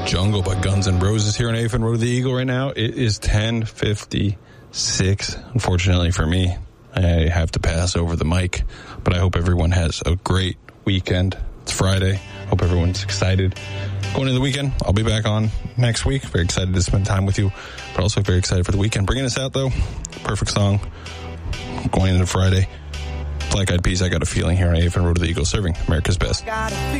Jungle by Guns N' Roses here on AFN Road to the Eagle right now. It is 10:56. Unfortunately for me, I have to pass over the mic, but I hope everyone has a great weekend. It's Friday. Hope everyone's excited going into the weekend. I'll be back on next week. Very excited to spend time with you, but also very excited for the weekend. Bringing us out, though, perfect song going into Friday. Black Eyed Peas, I Got a Feeling here on AFN Road to the Eagle, serving America's best.